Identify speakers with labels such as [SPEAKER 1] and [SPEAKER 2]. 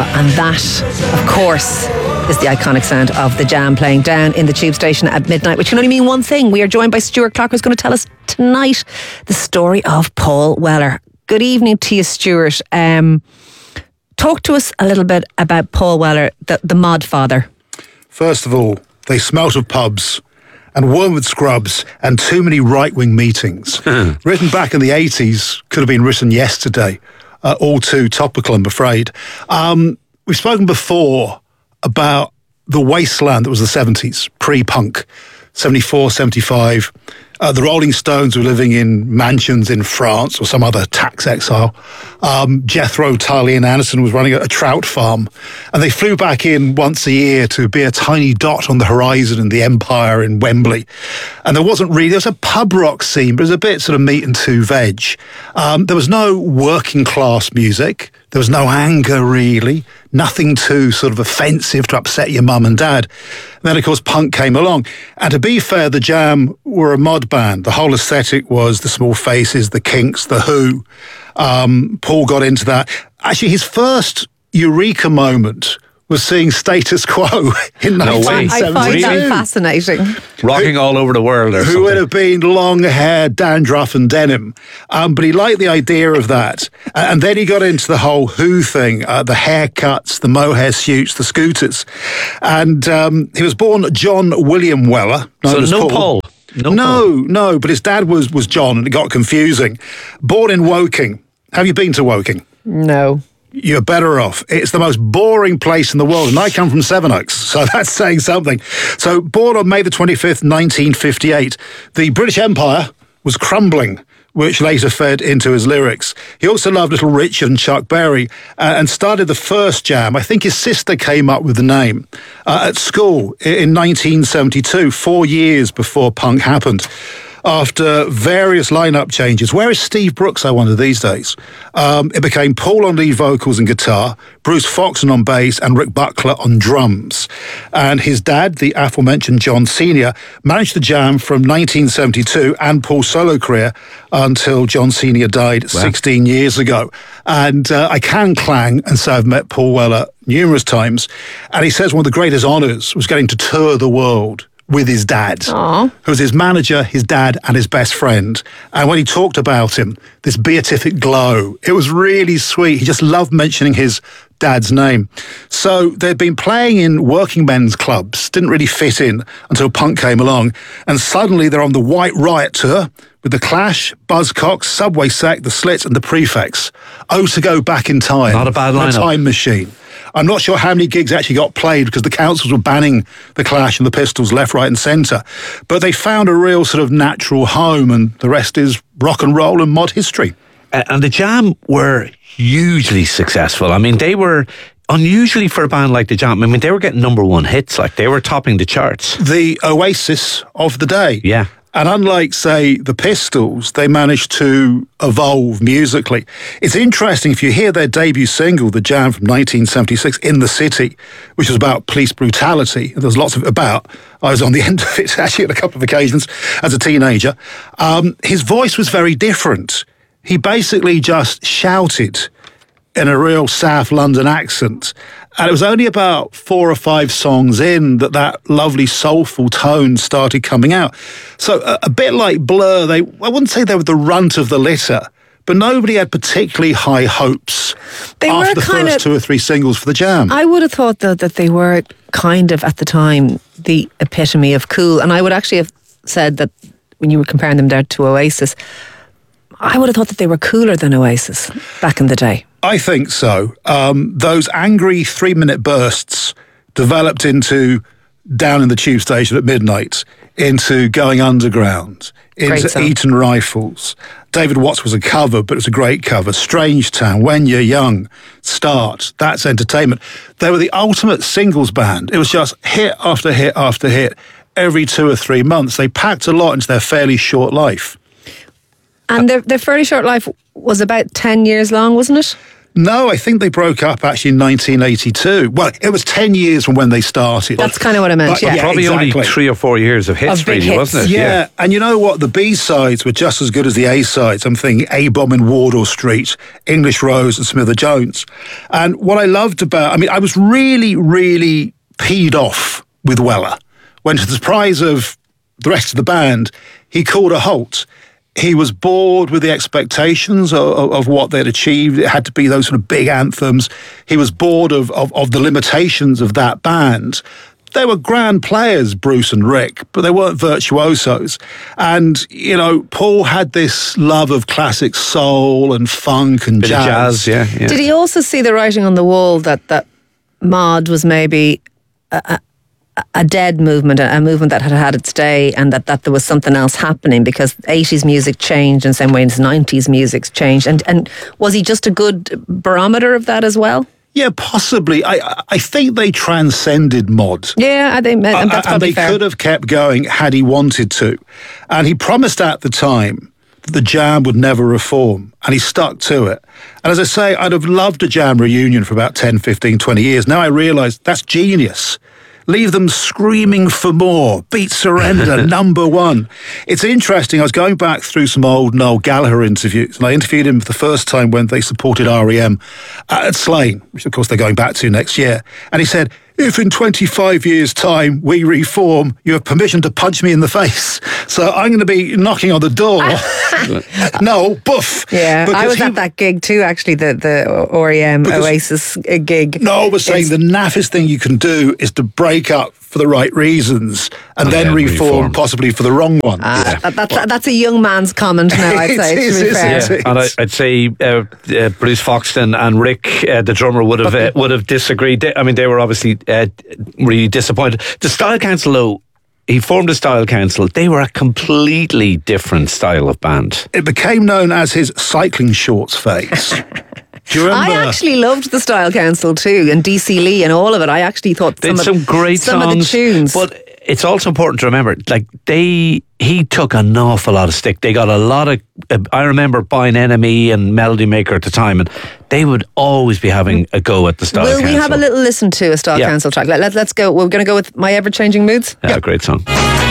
[SPEAKER 1] And that, of course, is the iconic sound of the Jam playing down in the Tube station at midnight, which can only mean one thing. We are joined by Stuart Clark, who's going to tell us tonight the story of Paul Weller. Good evening to you, Stuart. Talk to us a little bit about Paul Weller, the mod father.
[SPEAKER 2] First of all, they smelt of pubs and Wormwood scrubs and too many right-wing meetings. Written back in the 80s, could have been written yesterday. All too topical, I'm afraid. We've spoken before about the wasteland that was the 70s, pre-punk, 74, 75. The Rolling Stones were living in mansions in France or some other tax exile. Jethro Tull, Ian Anderson was running a trout farm. And they flew back in once a year to be a tiny dot on the horizon in the Empire in Wembley. And there was a pub rock scene, but it was a bit sort of meat and two veg. There was no working class music. There was no anger, really. Nothing too sort of offensive to upset your mum and dad. And then, of course, punk came along. And to be fair, the Jam were a mod band. The whole aesthetic was the Small Faces, the Kinks, the Who. Paul got into that. Actually, his first eureka moment was seeing Status Quo in 1972.
[SPEAKER 1] I find that fascinating.
[SPEAKER 3] Rocking all over the world or something.
[SPEAKER 2] Who would have been long hair, dandruff and denim. But he liked the idea of that. And then he got into the whole Who thing, the haircuts, the mohair suits, the scooters. And he was born John William Weller.
[SPEAKER 3] So no Paul.
[SPEAKER 2] No, but his dad was John, and it got confusing. Born in Woking. Have you been to Woking?
[SPEAKER 1] No.
[SPEAKER 2] You're better off. It's the most boring place in the world. And I come from Sevenoaks, so that's saying something. So, born on May the 25th, 1958, the British Empire was crumbling, which later fed into his lyrics. He also loved Little Richard and Chuck Berry and started the first Jam. I think his sister came up with the name at school in 1972, 4 years before punk happened. After various lineup changes. Where is Steve Brooks, I wonder, these days? It became Paul on lead vocals and guitar, Bruce Foxton on bass, and Rick Buckler on drums. And his dad, the aforementioned John Sr., managed the Jam from 1972 and Paul's solo career until John Sr. died 16 years ago. And I can clang and say I've met Paul Weller numerous times. And he says one of the greatest honours was getting to tour the world with his dad, who was his manager, his dad, and his best friend. And when he talked about him, this beatific glow, it was really sweet. He just loved mentioning his dad's name. So they'd been playing in working men's clubs, didn't really fit in until punk came along. And suddenly they're on the White Riot tour with the Clash, Buzzcocks, Subway Sect, the Slits, and the Prefects. Oh, to go back in time.
[SPEAKER 3] Not a bad lineup.
[SPEAKER 2] A time machine. I'm not sure how many gigs actually got played because the councils were banning the Clash and the Pistols left, right and centre. But they found a real sort of natural home, and the rest is rock and roll and mod history.
[SPEAKER 3] And the Jam were hugely successful. I mean, they were unusually for a band like the Jam. I mean, they were getting number one hits, like they were topping the charts.
[SPEAKER 2] The Oasis of the day.
[SPEAKER 3] Yeah.
[SPEAKER 2] And unlike, say, the Pistols, they managed to evolve musically. It's interesting, if you hear their debut single, The Jam from 1976, In the City, which was about police brutality, there's lots of about. I was on the end of it, actually, on a couple of occasions as a teenager. His voice was very different. He basically just shouted in a real South London accent. And it was only about 4 or 5 songs in that lovely soulful tone started coming out. So a bit like Blur, I wouldn't say they were the runt of the litter, but nobody had particularly high hopes after the first 2 or 3 singles for the Jam.
[SPEAKER 1] I would have thought, though, that they were kind of, at the time, the epitome of cool. And I would actually have said that when you were comparing them there to Oasis, I would have thought that they were cooler than Oasis back in the day.
[SPEAKER 2] I think so. Those angry 3-minute bursts developed into Down in the Tube Station at Midnight, into Going Underground, into Eton Rifles. David Watts was a cover, but it was a great cover. Strange Town, When You're Young, Start, That's Entertainment. They were the ultimate singles band. It was just hit after hit after hit every 2 or 3 months. They packed a lot into their fairly short life.
[SPEAKER 1] And their fairly short life was about 10 years long, wasn't it?
[SPEAKER 2] No, I think they broke up actually in 1982. Well, it was 10 years from when they started.
[SPEAKER 1] That's kind of what I meant,
[SPEAKER 2] But,
[SPEAKER 1] yeah.
[SPEAKER 3] Probably
[SPEAKER 2] exactly.
[SPEAKER 3] only 3 or 4 years of hits,
[SPEAKER 1] Of big
[SPEAKER 3] really,
[SPEAKER 1] hits.
[SPEAKER 3] wasn't it?
[SPEAKER 2] Yeah, and you know what? The B-sides were just as good as the A-sides. I'm thinking A-Bomb in Wardour Street, English Rose and Smither Jones. And what I loved about, I mean, I was really, really peed off with Weller when, to the surprise of the rest of the band, he called a halt. He was bored with the expectations of what they'd achieved. It had to be those sort of big anthems. He was bored of the limitations of that band. They were grand players, Bruce and Rick, but they weren't virtuosos. And, you know, Paul had this love of classic soul and funk and
[SPEAKER 3] Bit of jazz, yeah.
[SPEAKER 1] Did he also see the writing on the wall that mod was maybe a dead movement, a movement that had had its day, and that there was something else happening because 80s music changed in the same way as 90s music's changed? And was he just a good barometer of that as well?
[SPEAKER 2] Yeah, possibly. I think they transcended mod.
[SPEAKER 1] Yeah, I think that's
[SPEAKER 2] And
[SPEAKER 1] probably
[SPEAKER 2] they
[SPEAKER 1] fair.
[SPEAKER 2] could have kept going had he wanted to. And he promised at the time that the Jam would never reform, and he stuck to it. And as I say, I'd have loved a Jam reunion for about 10, 15, 20 years. Now I realise that's genius. Leave them screaming for more. Beat Surrender, number one. It's interesting. I was going back through some old Noel Gallagher interviews, and I interviewed him for the first time when they supported R.E.M. at Slane, which of course they're going back to next year. And he said, if in 25 years' time we reform, you have permission to punch me in the face. So I'm going to be knocking on the door. No, boof.
[SPEAKER 1] Yeah,
[SPEAKER 2] Because
[SPEAKER 1] I was
[SPEAKER 2] he-
[SPEAKER 1] at that gig too, actually, the REM Oasis gig.
[SPEAKER 2] Noel was saying the naffest thing you can do is to break up for the right reasons and then reform possibly for the wrong one.
[SPEAKER 1] That's a young man's comment now, I'd say,
[SPEAKER 2] It
[SPEAKER 1] to
[SPEAKER 2] is,
[SPEAKER 1] be
[SPEAKER 2] isn't
[SPEAKER 1] fair.
[SPEAKER 2] it?
[SPEAKER 3] Yeah, and I'd say Bruce Foxton and Rick, the drummer, would have disagreed. I mean, they were obviously really disappointed. The Style Council, though, he formed a Style Council. They were a completely different style of band.
[SPEAKER 2] It became known as his cycling shorts phase. Do you remember?
[SPEAKER 1] I actually loved the Style Council too, and DC Lee and all of it. I actually thought
[SPEAKER 3] They had some great
[SPEAKER 1] some
[SPEAKER 3] songs,
[SPEAKER 1] of the tunes.
[SPEAKER 3] but it's also important to remember, like he took an awful lot of stick. They got a lot of. I remember buying NME and Melody Maker at the time, and they would always be having a go at the Style
[SPEAKER 1] Will
[SPEAKER 3] Council.
[SPEAKER 1] we have a little listen to a Style
[SPEAKER 3] Yeah.
[SPEAKER 1] Council track? Let's go. We're going to go with My Ever Changing Moods.
[SPEAKER 3] Yeah, great song.